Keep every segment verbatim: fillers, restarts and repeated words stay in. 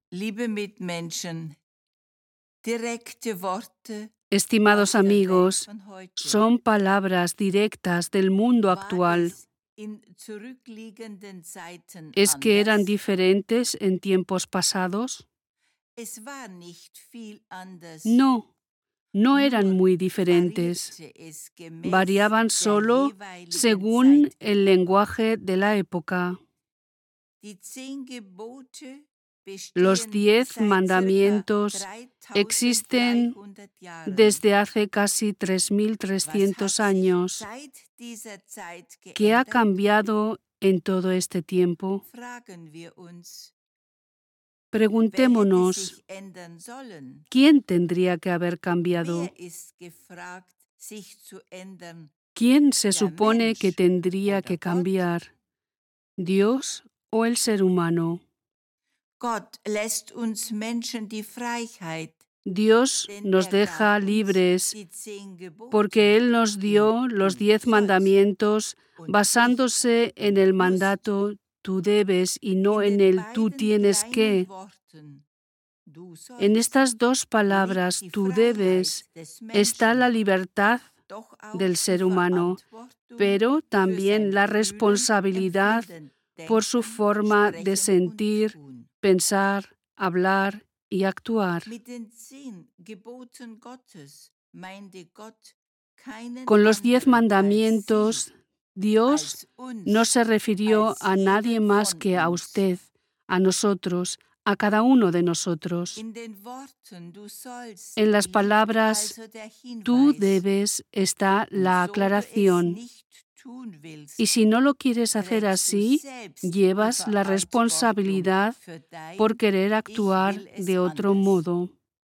Liebe Mitmenschen, direkte Worte Estimados aus der Welt amigos, von heute. son palabras directas del mundo War actual. es in zurückliegenden Zeiten ¿Es que eran anders? diferentes en tiempos pasados? Es war nicht viel anders. No, no eran Nur muy diferentes. variierte es gemäß Variaban der solo jeweiligen según Zeit. el lenguaje de la época. Die zehn Gebote Los bestehen diez seit mandamientos circa existen dreitausenddreihundert Jahren. desde hace casi tres mil trescientos Was hat sich años. seit dieser Zeit ¿Qué ha geändert? cambiado en todo este tiempo? Fragen wir uns. Wer hätte Preguntémonos, sich ändern sollen? ¿quién tendría que haber cambiado? Wer ist gefragt, sich zu ändern? ¿Quién se Der supone que Mensch tendría oder que Gott? cambiar? ¿Dios o el ser humano? Gott lässt uns Menschen die Freiheit, Dios denn nos er deja gab uns libres die zehn Gebote. porque Él nos dio in los Du diez sollst mandamientos und basándose en el musst. mandato tú debes y no In en den el tú beiden tienes kleinen que. Worten, du En sollst, estas dos liegt palabras die tú Freiheit debes des está la Menschen, libertad doch auch del die ser humano, Verantwortung pero für también sein la Fühlen, responsabilidad Empfinden, por su Denken, forma de Sprechen und sentir, Tun. pensar, hablar y actuar. Mit den zehn Geboten Gottes meinte Gott keinen Con los diez anderen als sie, mandamientos, Dios als uns, no se refirió als a nadie jeden más von que a uns. usted, a nosotros, a cada uno de nosotros. In den Worten, du sollst, En las liegt palabras also der tú Hinweis. debes está Und la so du es aclaración. nicht tun willst, Y si no lo quieres hacer trägst du así, selbst die llevas la Verantwortung responsabilidad für dein por querer Ich actuar will es de otro anders. modo.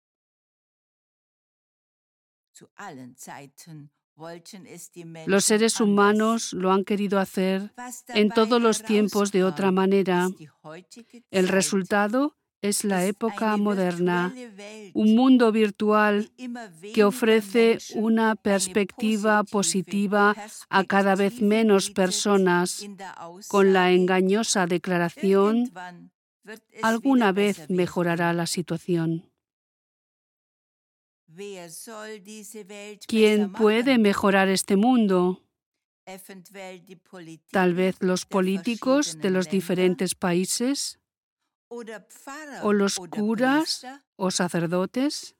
Zu allen Zeiten wollten es die Los Menschen seres anders. humanos lo han querido hacer Was en dabei todos los tiempos de otra herauskam, manera. ist die heutige El Zeit, resultado es la ist época eine moderna, virtuelle Welt, un mundo virtual wie immer que weniger ofrece Menschen una eine perspectiva positive positiva a cada vez Perspektive menos bietet personas, in der con la Aussage, engañosa declaración, irgendwann wird es alguna wieder vez besser werden. mejorará la situación. Wer soll diese Welt besser ¿Quién puede machen? mejorar este mundo? Eventuell die Politik Tal vez los der políticos de verschiedenen los Länder diferentes países, oder Pfarrer o los oder curas Priester? o sacerdotes.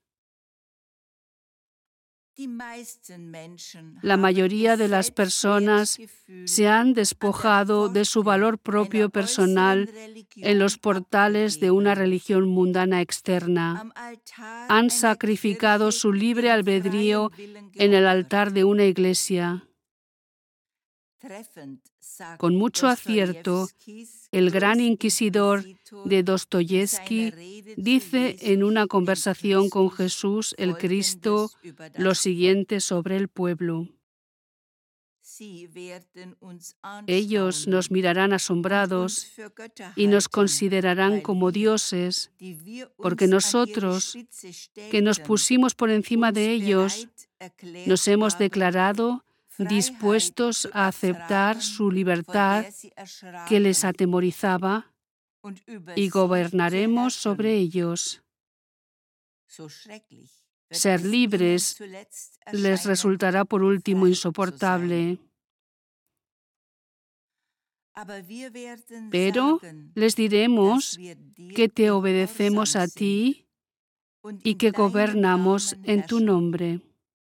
Die meisten Menschen La haben mayoría ihr de las personas Selbstwertgefühl se han an der despojado de su Pforte valor propio einer personal äußeren en los Religion portales de una abgegeben. religión mundana externa. Am Altar Han einer sacrificado Kirche su libre den albedrío freien Willen en el geopfert. altar de una iglesia. Treffend sagt Con mucho acierto, Dostojewskis el gran Großinquisitor inquisidor de in Dostoyevsky seiner Rede zu dice en Jesus, una dem conversación con Christus, Jesús el Cristo Folgendes über lo das Volk. siguiente sobre el pueblo. Sie werden uns Ellos anstaunen nos mirarán und uns asombrados für Götter y nos halten, considerarán weil como wir, dioses, die wir porque uns an ihre nosotros, Spitze que nos stellten, pusimos por encima uns de ellos, bereit erklärt nos hemos haben, declarado Freiheit dispuestos zu a aceptar ertragen, su vor libertad der sie que les erschraken, atemorizaba und über y sie zu gobernaremos sobre herrschen. ellos. So schrecklich wird Ser es ihnen libres zuletzt les erscheinen, resultará por último frei zu sein. insoportable, Aber wir werden pero sagen, les dass diremos wir dir que te gehorsam obedecemos a sind ti und y in que deinem gobernamos Namen en tu herrschen. nombre.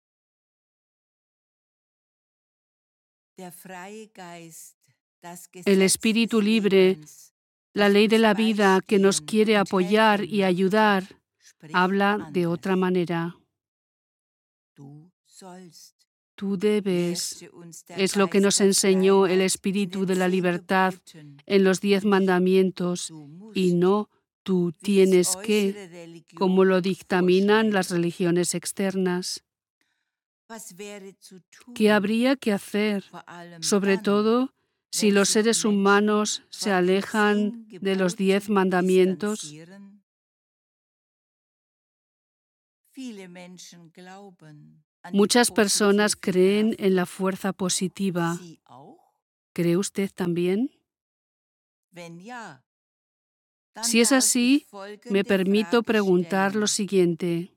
Der freie Geist, das El Gesetz espíritu des libre, Lebens, la das ley de uns la vida que nos beistehen quiere und apoyar helfen y möchte, ayudar, spricht habla de otra anders. manera. Du sollst, Tú debes, lehrte uns der es lo que Geist nos der enseñó el Freiheit in espíritu den de la zehn libertad Geboten. en los diez Nicht mandamientos, du y musst, no tú wie es tienes que, äußere Religion como lo dictaminan las vorschreibt. religiones externas. Was wäre zu ¿Qué tun, habría que hacer? vor allem Sobre dann, todo, si wenn los sich seres Menschen humanos se von den alejan zehn de los diez Geboten mandamientos? distanzieren? Viele Menschen glauben an die Muchas personas positive creen Kraft. en la fuerza positiva. Sie auch? ¿Cree usted también? Wenn ja, Dann Si es darf ich así, me folgende permito Frage preguntar lo stellen. siguiente.